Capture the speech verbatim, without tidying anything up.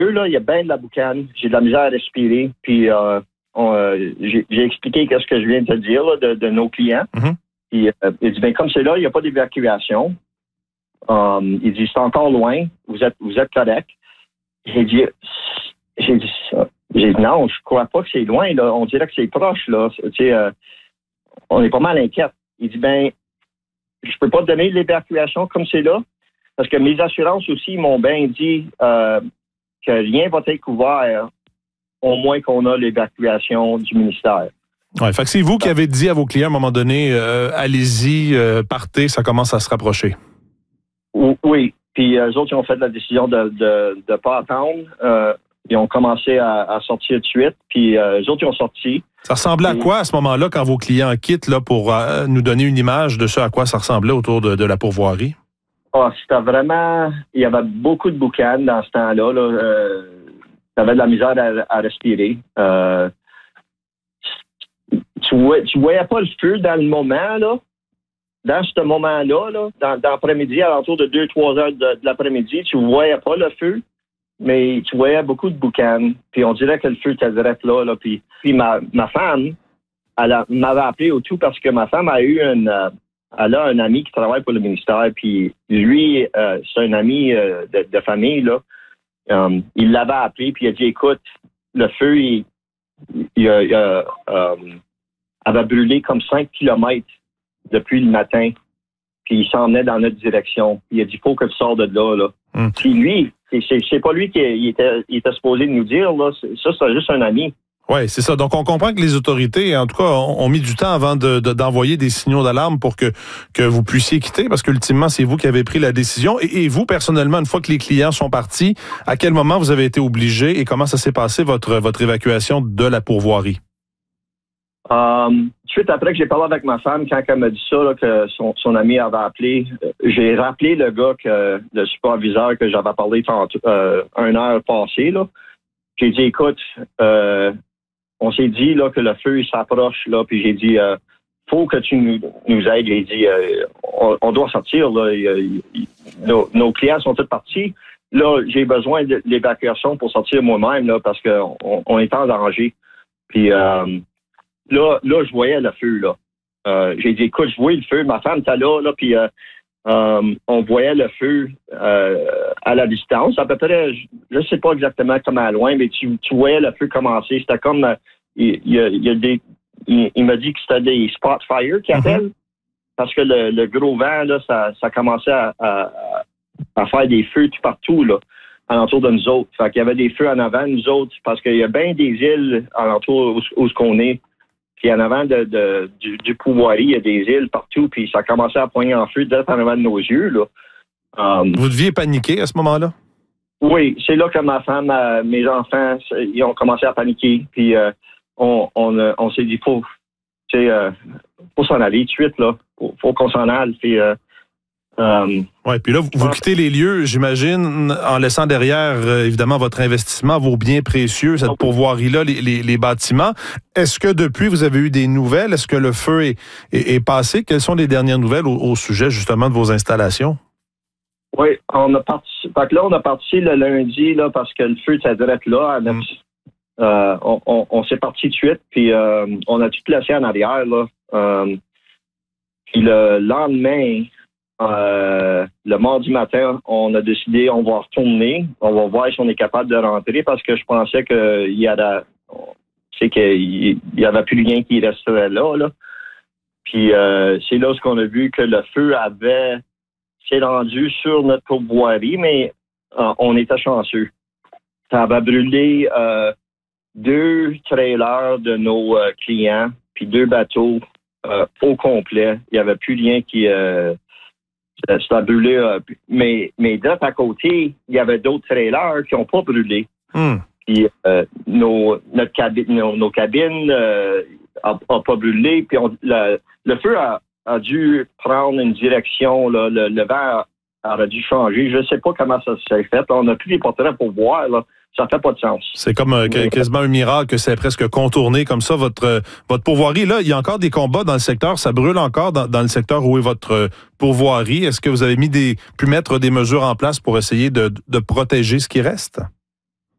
là, il y a bien de la boucane. J'ai de la misère à respirer. Puis euh, on, euh, j'ai, j'ai expliqué ce que je viens de te dire là, de, de nos clients. Mm-hmm. Puis euh, il dit, bien, comme c'est là, il n'y a pas d'évacuation. Um, il dit, c'est encore loin. Vous êtes, vous êtes correct. J'ai dit, j'ai dit ça. J'ai dit, non, je crois pas que c'est loin. Là. On dirait que c'est proche. Là. Tu sais, euh, on est pas mal inquiets. Il dit, ben, je peux pas te donner l'évacuation comme c'est là. Parce que mes assurances aussi m'ont bien dit euh, que rien va être couvert au moins qu'on a l'évacuation du ministère. Ouais, fait que c'est vous qui avez dit à vos clients à un moment donné, euh, allez-y, euh, partez, ça commence à se rapprocher. Oui. Puis eux autres, ils ont fait la décision de de, de pas attendre. Euh, ils ont commencé à, à sortir de suite. Puis euh, eux autres, ils ont sorti. Ça ressemblait à quoi à ce moment-là quand vos clients quittent là, pour euh, nous donner une image de ce à quoi ça ressemblait autour de, de la pourvoirie? Ah, oh, c'était vraiment... Il y avait beaucoup de boucan dans ce temps-là. Là. Euh, t'avais de la misère à, à respirer. Euh, tu, voyais, tu voyais pas le feu dans le moment, là. Dans ce moment-là, là, dans, dans l'après-midi, à l'entour de deux trois heures de, de l'après-midi, tu voyais pas le feu, mais tu voyais beaucoup de boucan. Puis on dirait que le feu était direct là. là. Puis, puis ma, ma femme, elle a, m'avait appelé au tout parce que ma femme a eu une... Euh, elle a un ami qui travaille pour le ministère, puis lui, euh, c'est un ami euh, de, de famille, là. Um, il l'avait appelé, puis il a dit, écoute, le feu, il, il, il, il euh, avait brûlé comme cinq kilomètres depuis le matin, puis il s'en venait dans notre direction. Il a dit, il faut que tu sors de là, là. Mm. Puis lui, c'est, c'est pas lui qui il était, il était supposé nous dire, là. Ça, c'est juste un ami. Oui, c'est ça. Donc, on comprend que les autorités, en tout cas, ont, ont mis du temps avant de, de, d'envoyer des signaux d'alarme pour que, que vous puissiez quitter, parce qu'ultimement, c'est vous qui avez pris la décision. Et, et vous, personnellement, une fois que les clients sont partis, à quel moment vous avez été obligé et comment ça s'est passé, votre, votre évacuation de la pourvoirie? Um, suite après que j'ai parlé avec ma femme, quand elle m'a dit ça, là, que son, son ami avait appelé, j'ai rappelé le gars, que, le superviseur que j'avais parlé tantôt, euh, une heure passée, là. J'ai dit, écoute, euh, on s'est dit là que le feu il s'approche là, puis j'ai dit euh, faut que tu nous, nous aides. J'ai dit euh, on, on doit sortir là. Il, il, nos, nos clients sont tous partis. Là, j'ai besoin de l'évacuation pour sortir moi-même là parce que on, on est en danger. Puis euh, là, là, je voyais le feu là. Euh, j'ai dit écoute, je voyais le feu. Ma femme était là là, puis euh, euh, on voyait le feu euh, à la distance, à peu près, je ne sais pas exactement comment à loin, mais tu, tu voyais le feu commencer. C'était comme, euh, il, il, il, y a des, il, il m'a dit que c'était des spot fire qu'ils appellent, mm-hmm. parce que le, le gros vent, là, ça, ça commençait à, à, à faire des feux tout partout, là, alentour de nous autres. Fait qu'il y avait des feux en avant de nous autres, parce qu'il y a bien des îles alentour où, où ce qu'on est. Puis en avant de, de, du, du pourvoirie, il y a des îles partout, puis ça commençait à poigner en feu direct en avant de nos yeux. Là. Um, Vous deviez paniquer à ce moment-là? Oui, c'est là que ma femme, euh, mes enfants, ils ont commencé à paniquer. Puis euh, on, on, euh, on s'est dit, faut, tu sais, euh, faut s'en aller tout de suite, là. Faut, faut qu'on s'en aille. Puis, euh, Um, oui, puis là, vous, vous quittez les lieux, j'imagine, en laissant derrière, euh, évidemment, votre investissement, vos biens précieux, cette pourvoirie-là, les, les, les bâtiments. Est-ce que depuis, vous avez eu des nouvelles? Est-ce que le feu est, est, est passé? Quelles sont les dernières nouvelles au, au sujet, justement, de vos installations? Oui, on a parti. Fait que là, on a parti le lundi, là, parce que le feu était direct là. Mm. Euh, on, on, on s'est parti de suite, puis euh, on a tout placé en arrière, là. Euh, puis le lendemain, Euh, le mardi matin, on a décidé, on va retourner, on va voir si on est capable de rentrer parce que je pensais qu'il y avait, c'est qu'il y avait plus rien qui resterait là, là. Puis euh, c'est là ce qu'on a vu que le feu avait s'est rendu sur notre pourvoirie, mais euh, on était chanceux. Ça avait brûlé euh, deux trailers de nos euh, clients, puis deux bateaux euh, au complet. Il n'y avait plus rien qui euh, Ça a brûlé. Euh, mais, mais d'autre à côté, il y avait d'autres trailers qui n'ont pas brûlé. Mm. Puis euh, nos, notre cabi- nos, nos cabines n'ont euh, pas brûlé. Puis on, le, le feu a, a dû prendre une direction. Là, le, le vent a, a dû changer. Je ne sais pas comment ça s'est fait. Là, on n'a plus les portraits pour voir. Là. Ça fait pas de sens. C'est comme euh, mais, quasiment un miracle que c'est presque contourné comme ça, votre euh, votre pourvoirie. Là, il y a encore des combats dans le secteur. Ça brûle encore dans, dans le secteur où est votre euh, pourvoirie. Est-ce que vous avez mis des pu mettre des mesures en place pour essayer de, de protéger ce qui reste?